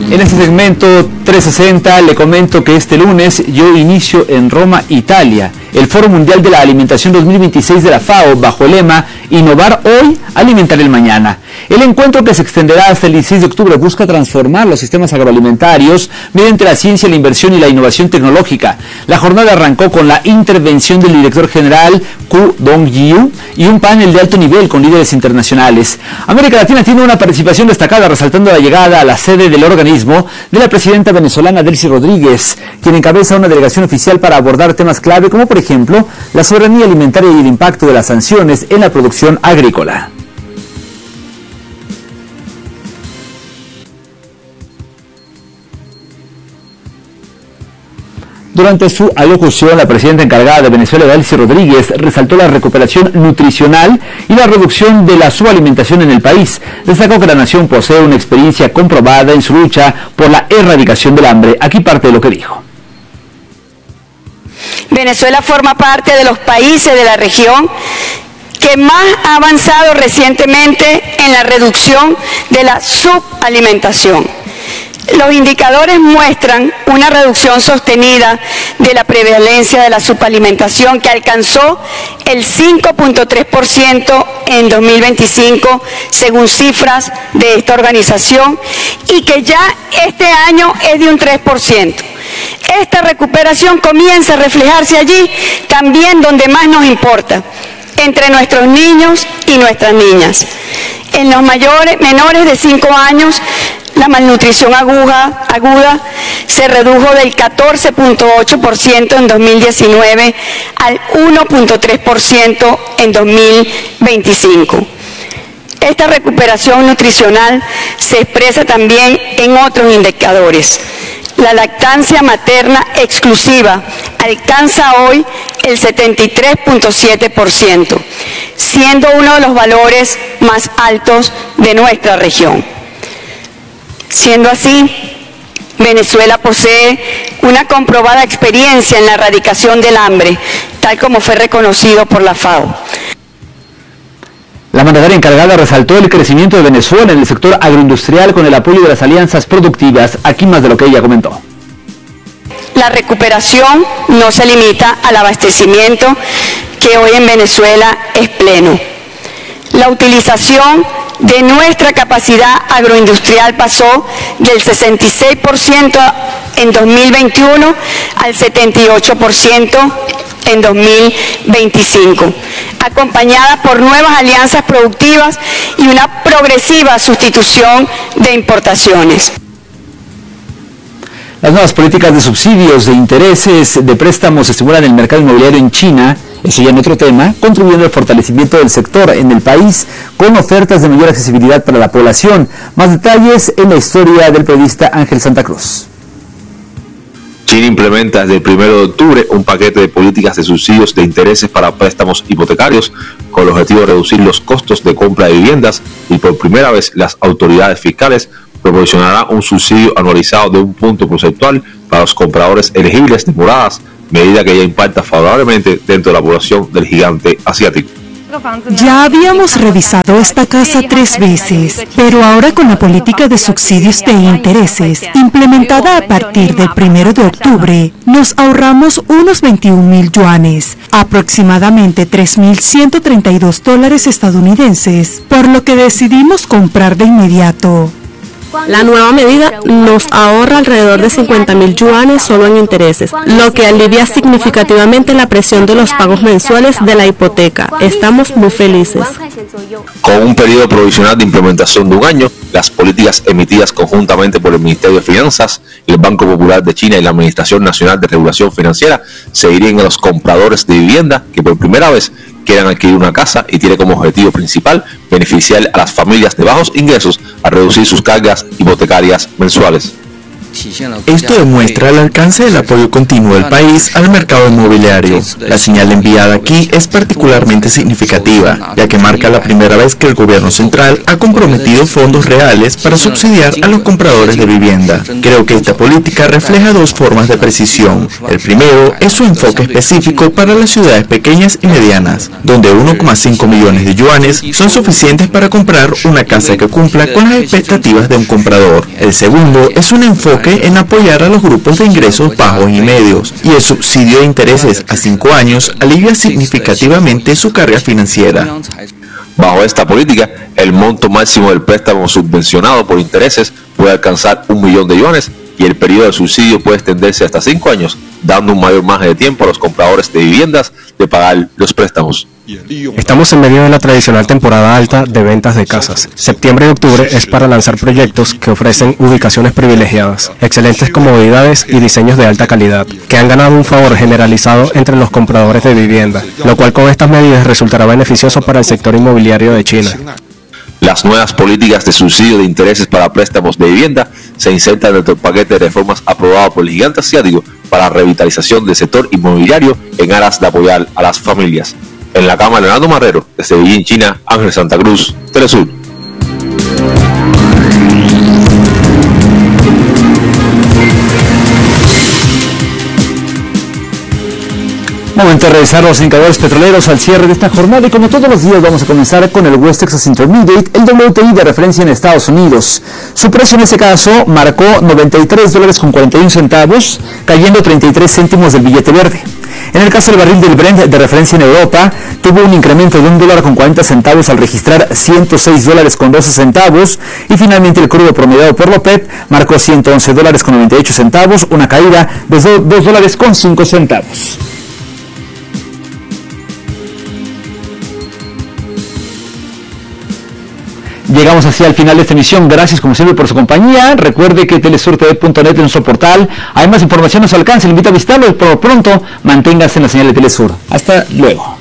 En este segmento 360 le comento que este lunes yo inicio en Roma, Italia, el Foro Mundial de la Alimentación 2026 de la FAO bajo el lema Innovar hoy, alimentar el mañana. El encuentro, que se extenderá hasta el 16 de octubre, busca transformar los sistemas agroalimentarios mediante la ciencia, la inversión y la innovación tecnológica. La jornada arrancó con la intervención del director general Ku Dong-Yu y un panel de alto nivel con líderes internacionales. América Latina tiene una participación destacada, resaltando la llegada a la sede del organismo de la presidenta venezolana Delcy Rodríguez, quien encabeza una delegación oficial para abordar temas clave como, por ejemplo, la soberanía alimentaria y el impacto de las sanciones en la producción agrícola. Durante su alocución, la presidenta encargada de Venezuela, Delcy Rodríguez, resaltó la recuperación nutricional y la reducción de la subalimentación en el país. Destacó que la nación posee una experiencia comprobada en su lucha por la erradicación del hambre. Aquí parte de lo que dijo. Venezuela forma parte de los países de la región que más ha avanzado recientemente en la reducción de la subalimentación. Los indicadores muestran una reducción sostenida de la prevalencia de la subalimentación, que alcanzó el 5.3% en 2025, según cifras de esta organización, y que ya este año es de un 3%. Esta recuperación comienza a reflejarse allí también donde más nos importa, entre nuestros niños y nuestras niñas. En los menores de 5 años, la malnutrición aguda se redujo del 14.8% en 2019 al 1.3% en 2025. Esta recuperación nutricional se expresa también en otros indicadores. La lactancia materna exclusiva alcanza hoy el 73.7%, siendo uno de los valores más altos de nuestra región. Siendo así, Venezuela posee una comprobada experiencia en la erradicación del hambre, tal como fue reconocido por la FAO. La mandataria encargada resaltó el crecimiento de Venezuela en el sector agroindustrial con el apoyo de las alianzas productivas. Aquí más de lo que ella comentó. La recuperación no se limita al abastecimiento, que hoy en Venezuela es pleno. La utilización de nuestra capacidad agroindustrial pasó del 66% en 2021 al 78% en 2025, acompañada por nuevas alianzas productivas y una progresiva sustitución de importaciones. Las nuevas políticas de subsidios, de intereses, de préstamos estimulan el mercado inmobiliario en China, eso ya en otro tema, contribuyendo al fortalecimiento del sector en el país con ofertas de mayor accesibilidad para la población. Más detalles en la historia del periodista Ángel Santa Cruz. China implementa desde el 1 de octubre un paquete de políticas de subsidios de intereses para préstamos hipotecarios con el objetivo de reducir los costos de compra de viviendas, y por primera vez las autoridades fiscales proporcionarán un subsidio anualizado de 1 punto porcentual para los compradores elegibles de moradas, medida que ya impacta favorablemente dentro de la población del gigante asiático. Ya habíamos revisado esta casa 3 veces, pero ahora con la política de subsidios de intereses implementada a partir del 1 de octubre, nos ahorramos unos 21.000 yuanes, aproximadamente $3.132 estadounidenses, por lo que decidimos comprar de inmediato. La nueva medida nos ahorra alrededor de 50.000 yuanes solo en intereses, lo que alivia significativamente la presión de los pagos mensuales de la hipoteca. Estamos muy felices. Con un periodo provisional de implementación de 1 año, las políticas emitidas conjuntamente por el Ministerio de Finanzas, el Banco Popular de China y la Administración Nacional de Regulación Financiera seguirían a los compradores de vivienda que por primera vez quieran adquirir una casa, y tiene como objetivo principal beneficiar a las familias de bajos ingresos a reducir sus cargas hipotecarias mensuales. Esto demuestra el alcance del apoyo continuo del país al mercado inmobiliario. La señal enviada aquí es particularmente significativa, ya que marca la primera vez que el gobierno central ha comprometido fondos reales para subsidiar a los compradores de vivienda. Creo que esta política refleja dos formas de precisión. El primero es su enfoque específico para las ciudades pequeñas y medianas, donde 1,5 millones de yuanes son suficientes para comprar una casa que cumpla con las expectativas de un comprador. El segundo es un enfoque en apoyar a los grupos de ingresos bajos y medios, y el subsidio de intereses a 5 años alivia significativamente su carga financiera. Bajo esta política, el monto máximo del préstamo subvencionado por intereses puede alcanzar 1 millón de yuanes y el periodo de subsidio puede extenderse hasta 5 años, dando un mayor margen de tiempo a los compradores de viviendas de pagar los préstamos. Estamos en medio de la tradicional temporada alta de ventas de casas. Septiembre y octubre es para lanzar proyectos que ofrecen ubicaciones privilegiadas, excelentes comodidades y diseños de alta calidad, que han ganado un favor generalizado entre los compradores de vivienda, lo cual con estas medidas resultará beneficioso para el sector inmobiliario de China. Las nuevas políticas de subsidio de intereses para préstamos de vivienda se insertan dentro del paquete de reformas aprobado por el gigante asiático para la revitalización del sector inmobiliario en aras de apoyar a las familias. En la Cámara, Leonardo Marrero, desde Beijing, China, Ángel Santa Cruz, Telesur. Momento de revisar los indicadores petroleros al cierre de esta jornada y como todos los días vamos a comenzar con el West Texas Intermediate, el WTI de referencia en Estados Unidos. Su precio en este caso marcó $93.41, cayendo 33 céntimos del billete verde. En el caso del barril del Brent de referencia en Europa, tuvo un incremento de $1.40 al registrar $106.12 y finalmente el crudo promediado por la OPEP marcó $111.98, una caída de $2.05. Llegamos así al final de esta emisión. Gracias como siempre por su compañía. Recuerde que telesurtv.net es nuestro portal. Hay más información a su alcance. Le invito a visitarlo y por lo pronto manténgase en la señal de Telesur. Hasta luego.